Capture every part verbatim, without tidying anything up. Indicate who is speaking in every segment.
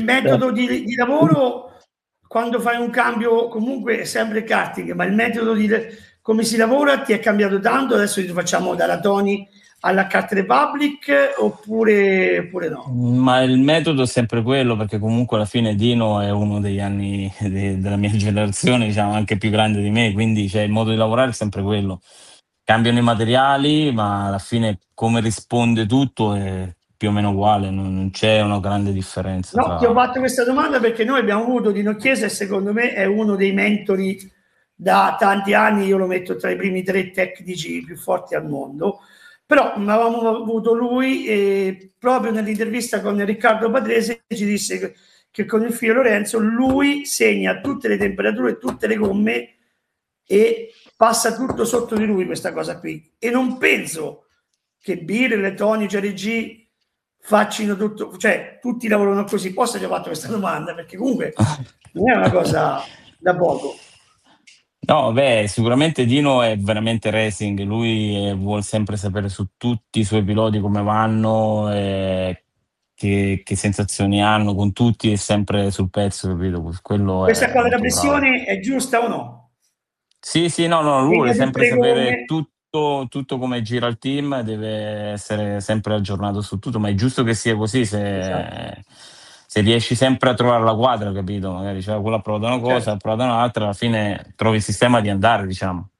Speaker 1: metodo di, di lavoro, quando fai un cambio, comunque è sempre karting, ma il metodo di come si lavora ti è cambiato tanto? Adesso ti facciamo dalla Tony alla Kart Republic oppure, oppure no?
Speaker 2: Ma il metodo è sempre quello, perché comunque alla fine Dino è uno degli anni de- della mia generazione, diciamo anche più grande di me, quindi cioè, il modo di lavorare è sempre quello. Cambiano i materiali, ma alla fine come risponde tutto è più o meno uguale, non, non c'è una grande differenza
Speaker 1: No, ti ho
Speaker 2: tra...
Speaker 1: fatto questa domanda perché noi abbiamo avuto Dino Chiesa e secondo me è uno dei mentori da tanti anni, io lo metto tra i primi tre tecnici più forti al mondo, però avevamo avuto lui e proprio nell'intervista con Riccardo Patrese ci disse che, che con il figlio Lorenzo lui segna tutte le temperature, tutte le gomme e passa tutto sotto di lui questa cosa qui. E non penso che Birel, Tony, Jerry G faccino tutto, cioè tutti lavorano così. Posso ti ho fatto questa domanda perché comunque non è una cosa da poco.
Speaker 2: No, beh, sicuramente Dino è veramente racing, lui eh, vuole sempre sapere su tutti i suoi piloti come vanno, eh, che, che sensazioni hanno con tutti, è sempre sul pezzo, capito? Quello
Speaker 1: Questa
Speaker 2: è
Speaker 1: cosa della
Speaker 2: molto bravo.
Speaker 1: pressione è giusta o no?
Speaker 2: Sì, sì, no, no, lui
Speaker 1: Segna
Speaker 2: vuole
Speaker 1: tutte
Speaker 2: sempre
Speaker 1: le
Speaker 2: sapere
Speaker 1: gomme.
Speaker 2: tutto, tutto come gira il team, deve essere sempre aggiornato su tutto, ma è giusto che sia così
Speaker 1: Esatto,
Speaker 2: se, se riesci sempre a trovare la quadra, capito? Magari cioè, quello ha provato una cosa,
Speaker 1: certo.
Speaker 2: ha provato un'altra, alla fine trovi il sistema di andare, diciamo.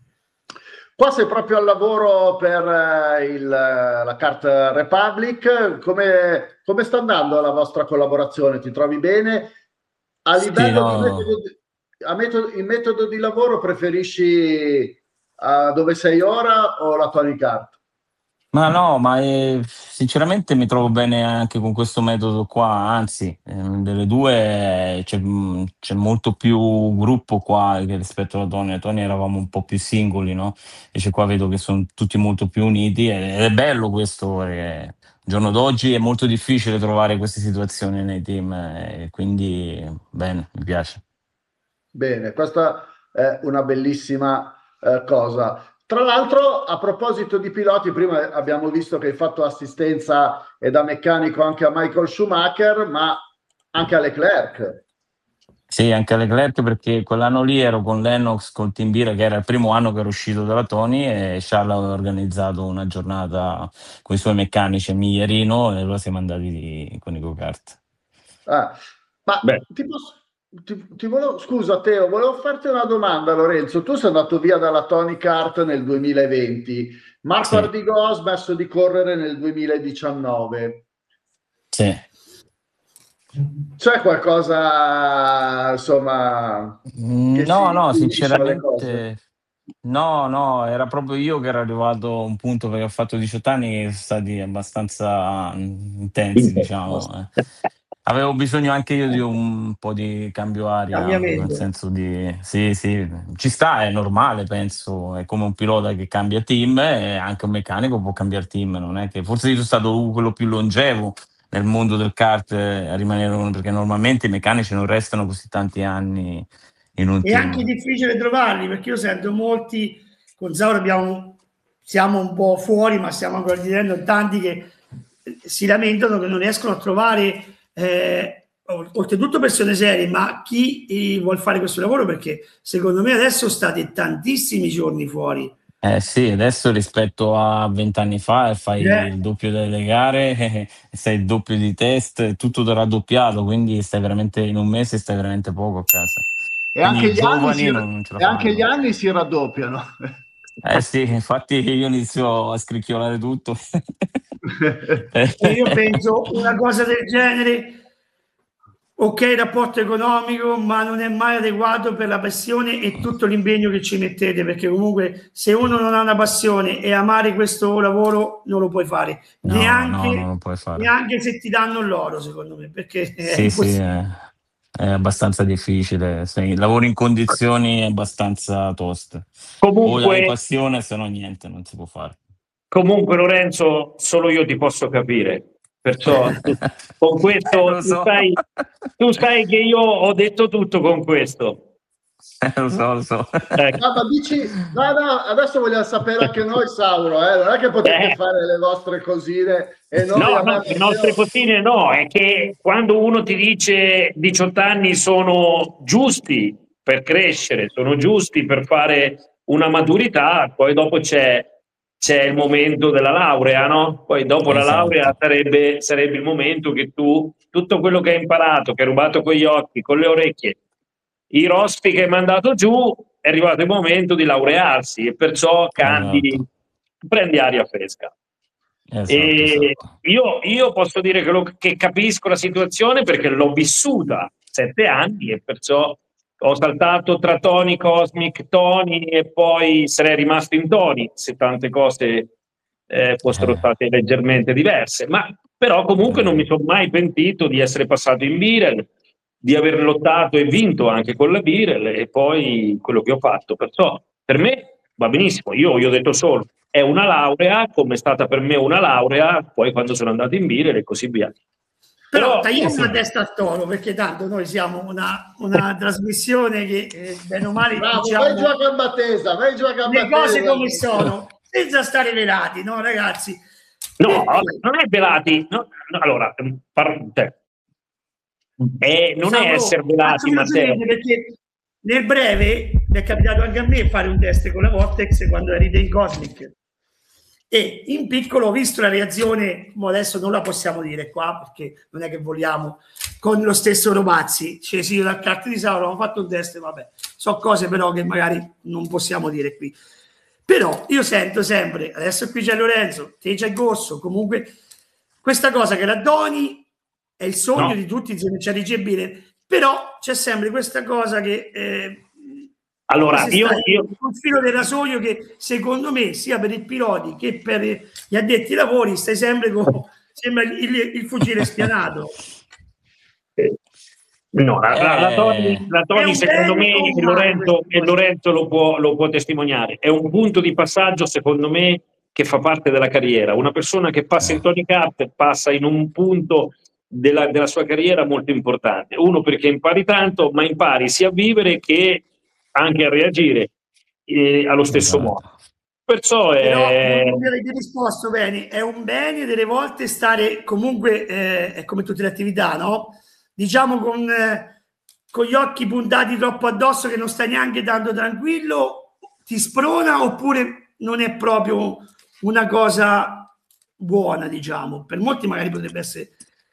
Speaker 3: Qua sei proprio al lavoro per eh, il, la Kart Republic. Come, come sta andando la vostra collaborazione? Ti trovi bene? A
Speaker 2: Sì,
Speaker 3: livello di
Speaker 2: no.
Speaker 3: metodo, di- a metodo, il metodo di lavoro preferisci eh, dove sei ora o la Tony Kart?
Speaker 2: Ma no, ma eh, sinceramente mi trovo bene anche con questo metodo qua, anzi, ehm, delle due eh, c'è mh, c'è molto più gruppo qua che rispetto alla Tony. A Tony eravamo un po' più singoli, no? Invece qua vedo che sono tutti molto più uniti ed ed è bello questo, perché al giorno d'oggi è molto difficile trovare queste situazioni nei team, eh, quindi bene, mi piace.
Speaker 3: Bene, questa è una bellissima eh, cosa. Tra l'altro, a proposito di piloti, prima abbiamo visto che hai fatto assistenza e da meccanico anche a Michael Schumacher, ma anche a Leclerc.
Speaker 2: Sì, anche Leclerc perché quell'anno lì ero con Lennox, con Team Bira, che era il primo anno che ero uscito dalla Tony e Charles aveva organizzato una giornata con i suoi meccanici a Migliarino e allora siamo andati con i go-kart.
Speaker 3: Ah, ma
Speaker 4: Beh,
Speaker 3: ti posso, ti, ti volevo, scusa Teo, volevo farti una domanda, Lorenzo. Tu sei andato via dalla Tony Kart nel duemilaventi, Marco
Speaker 2: Sì,
Speaker 3: Ardigò ha smesso di correre nel duemiladiciannove.
Speaker 2: sì.
Speaker 3: C'è qualcosa, insomma,
Speaker 2: Mm,
Speaker 3: che
Speaker 2: No,
Speaker 3: si
Speaker 2: no,
Speaker 3: unisce alle cose?
Speaker 2: sinceramente no, no, era proprio io che ero arrivato a un punto perché ho fatto diciotto anni che sono stati abbastanza mm, intensi, diciamo. eh. Avevo bisogno anche io di un po' di cambio aria, nel
Speaker 1: Cambiamento.
Speaker 2: senso di sì, sì, ci sta, è normale, penso, è come un pilota che cambia team e anche un meccanico può cambiare team, non è che forse io sono stato quello più longevo nel mondo del kart eh, a rimanere uno, perché normalmente i meccanici non restano così tanti anni in un
Speaker 1: È anche
Speaker 2: team.
Speaker 1: difficile trovarli perché io sento molti, con Zauro abbiamo, siamo un po' fuori, ma stiamo ancora dicendo tanti che si lamentano che non riescono a trovare, eh, oltretutto persone serie, ma chi eh, vuol fare questo lavoro perché secondo me adesso state tantissimi giorni fuori.
Speaker 2: Eh sì, adesso rispetto a vent'anni fa eh, fai
Speaker 1: Eh,
Speaker 2: il doppio delle gare, eh, sai il doppio di test, è tutto raddoppiato, quindi stai veramente in un mese stai veramente poco a casa.
Speaker 3: E
Speaker 2: Quindi
Speaker 3: anche
Speaker 2: i
Speaker 3: gli anni si,
Speaker 2: giovani non, non ce la
Speaker 3: e anche gli
Speaker 2: fanno.
Speaker 3: anni si raddoppiano.
Speaker 2: Eh sì, infatti io inizio a scricchiolare tutto. Eh,
Speaker 1: e io penso una cosa del genere. Ok, il rapporto economico, ma non è mai adeguato per la passione e tutto l'impegno che ci mettete, perché comunque se uno non ha una passione e amare questo lavoro non lo puoi fare,
Speaker 2: No, no, non
Speaker 1: neanche,
Speaker 2: lo puoi fare.
Speaker 1: neanche se ti danno l'oro, secondo me, perché è
Speaker 2: Sì, sì,
Speaker 1: impossibile.
Speaker 2: è, è abbastanza difficile. Se lavori in condizioni abbastanza toste. O hai
Speaker 4: comunque,
Speaker 2: passione, se no niente, non si può fare.
Speaker 4: comunque Lorenzo, solo io ti posso capire. Perciò tu- con
Speaker 2: Eh,
Speaker 4: questo
Speaker 2: lo
Speaker 4: tu
Speaker 2: so.
Speaker 4: sai, tu sai che io ho detto tutto con questo.
Speaker 2: lo so, lo so.
Speaker 4: Ecco.
Speaker 3: No, ma dici, no, no, adesso vogliamo sapere anche noi, Sauro, eh? Non è che potete
Speaker 4: Eh.
Speaker 3: fare le vostre cosine e noi
Speaker 4: No,
Speaker 3: a
Speaker 4: no,
Speaker 3: me
Speaker 4: le nostre cosine no, è che quando uno ti dice diciotto anni sono giusti per crescere, sono giusti per fare una maturità, poi dopo c'è, c'è il momento della laurea, no? Poi dopo la
Speaker 2: Esatto.
Speaker 4: laurea sarebbe, sarebbe il momento che tu, tutto quello che hai imparato, che hai rubato con gli occhi, con le orecchie, i rospi che hai mandato giù, è arrivato il momento di laurearsi e perciò cambi,
Speaker 2: Esatto.
Speaker 4: prendi aria fresca.
Speaker 2: Esatto,
Speaker 4: E
Speaker 2: esatto.
Speaker 4: io, io posso dire che, lo, che capisco la situazione perché l'ho vissuta sette anni e perciò ho saltato tra Tony, Cosmic, Tony e poi sarei rimasto in Tony se tante cose eh, fossero
Speaker 2: Eh.
Speaker 4: state leggermente diverse. Ma però comunque non mi sono mai pentito di essere passato in Birel, di aver lottato e vinto anche con la Birel e poi quello che ho fatto. Perciò per me va benissimo. Io gli ho detto solo è una laurea, come è stata per me una laurea, poi quando sono andato in Birel e così via.
Speaker 1: Però
Speaker 4: Però
Speaker 1: tagliamo
Speaker 2: sì.
Speaker 1: la testa al toro, perché tanto noi siamo una, una trasmissione che eh, bene o male
Speaker 3: bravo,
Speaker 1: diciamo
Speaker 3: vai giù a gamba tesa, vai giù a gamba
Speaker 1: le cose
Speaker 3: tesa.
Speaker 1: come sono, senza stare velati, no ragazzi?
Speaker 4: no,
Speaker 1: Perché?
Speaker 4: non è velati. No, no, allora, par- cioè, eh, non è
Speaker 1: Sauro,
Speaker 4: essere
Speaker 1: faccio
Speaker 4: velati, Matteo.
Speaker 1: velocemente perché nel breve mi è capitato anche a me fare un test con la Vortex quando eri in Cosmic e in piccolo ho visto la reazione, ma adesso non la possiamo dire qua perché non è che vogliamo, con lo stesso Romazzi, cioè sì, dal carta di Sauro abbiamo fatto un test, vabbè, so cose però che magari non possiamo dire qui. Però io sento sempre, adesso qui c'è Lorenzo, te c'è Gorso, comunque questa cosa che la Doni è il sogno
Speaker 4: No.
Speaker 1: di tutti, se c'è ricevere, però c'è sempre questa cosa che eh,
Speaker 4: Allora,
Speaker 1: come se
Speaker 4: io,
Speaker 1: stai
Speaker 4: io
Speaker 1: sul filo del rasoio che secondo me sia per i piloti che per gli addetti ai lavori stai sempre con sembra il, il fucile spianato.
Speaker 4: no, la, la, la Toni,
Speaker 2: Eh,
Speaker 4: la Toni
Speaker 1: È un
Speaker 4: secondo me
Speaker 1: bene o un
Speaker 4: e
Speaker 1: male
Speaker 4: Lorenzo,
Speaker 1: questa
Speaker 4: e
Speaker 1: cosa?
Speaker 4: Lorenzo lo, può, lo può testimoniare. È un punto di passaggio, secondo me, che fa parte della carriera. Una persona che passa in Tony Kart passa in un punto della, della sua carriera molto importante. Uno, perché impari tanto, ma impari sia a vivere che anche a reagire eh, allo stesso
Speaker 2: esatto.
Speaker 4: modo. Perciò
Speaker 1: Però
Speaker 4: è...
Speaker 1: non mi avete risposto bene, è un bene delle volte stare comunque, eh, è come tutte le attività, no? Diciamo con, eh, con gli occhi puntati troppo addosso che non stai neanche tanto tranquillo, ti sprona oppure non è proprio una cosa buona, diciamo. Per molti magari potrebbe essere...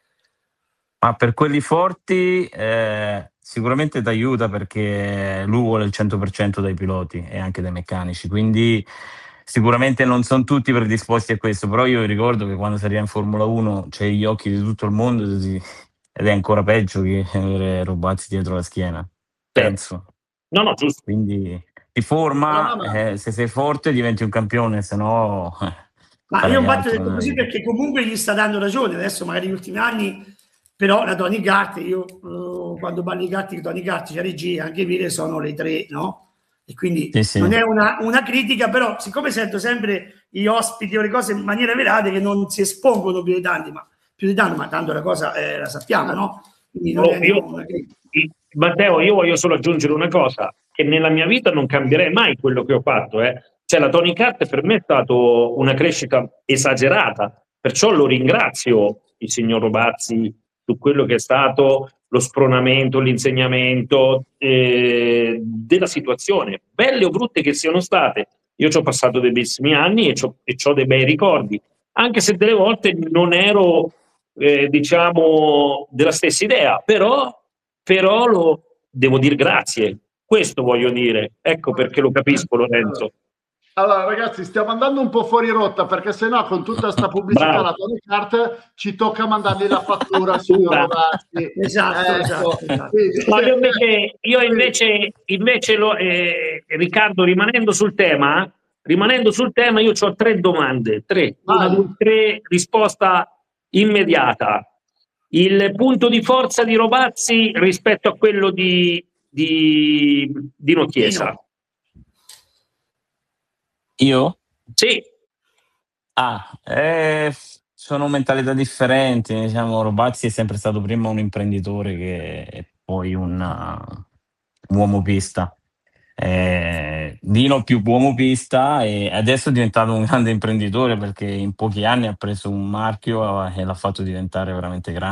Speaker 2: Ma per quelli forti eh, sicuramente ti aiuta perché lui vuole il cento per cento dai piloti e anche dai meccanici, quindi sicuramente non sono tutti predisposti a questo, però io ricordo che quando si arriva in Formula uno c'è gli occhi di tutto il mondo ed è ancora peggio che avere Robazzi dietro la schiena, penso.
Speaker 4: No, no, giusto.
Speaker 2: Quindi ti forma, eh, se sei forte diventi un campione, se no... Eh,
Speaker 1: Ma io infatti ho
Speaker 2: altro,
Speaker 1: detto così perché comunque gli sta dando ragione, adesso magari negli ultimi anni... Però la Tony Kart, io uh, quando parlo di kart, Tony Kart, c'è regia, anche Vire sono le tre, no? E quindi
Speaker 2: sì, sì.
Speaker 1: non è una, una critica, però siccome sento sempre gli ospiti o le cose in maniera velate che non si espongono più di tanti, ma più di tanto, ma tanto la cosa eh, la sappiamo, no? Quindi non
Speaker 4: Oh,
Speaker 1: è
Speaker 4: io,
Speaker 1: una critica.
Speaker 4: Matteo, io voglio solo aggiungere una cosa, che nella mia vita non cambierei mai quello che ho fatto, eh. Cioè la Tony Kart per me è stata una crescita esagerata, perciò lo ringrazio il signor Robazzi su quello che è stato lo spronamento, l'insegnamento eh, della situazione, belle o brutte che siano state. Io ci ho passato dei bellissimi anni e ho dei bei ricordi, anche se delle volte non ero, eh, diciamo, della stessa idea, però, però lo devo dire grazie. Questo voglio dire. Ecco perché lo capisco, Lorenzo.
Speaker 3: Allora ragazzi, stiamo andando un po' fuori rotta perché sennò con tutta sta pubblicità
Speaker 4: Bravo.
Speaker 3: la Tony Kart ci tocca mandargli la fattura signor Robazzi.
Speaker 1: Esatto,
Speaker 3: Ecco,
Speaker 1: esatto, esatto.
Speaker 3: quindi-
Speaker 4: Ma io invece, io invece, invece lo, eh, Riccardo, rimanendo sul tema, rimanendo sul tema, io ho tre domande, tre, una,
Speaker 3: Vai.
Speaker 4: due, tre, risposta immediata. Il punto di forza di Robazzi rispetto a quello di, di Dino Chiesa.
Speaker 1: Dino.
Speaker 2: Io?
Speaker 4: Sì,
Speaker 2: Ah, eh, sono mentalità differenti, diciamo, Robazzi è sempre stato prima un imprenditore che e poi un, uh, un uomo pista. Eh, Dino più uomo pista e adesso è diventato un grande imprenditore perché in pochi anni ha preso un marchio e l'ha fatto diventare veramente grande.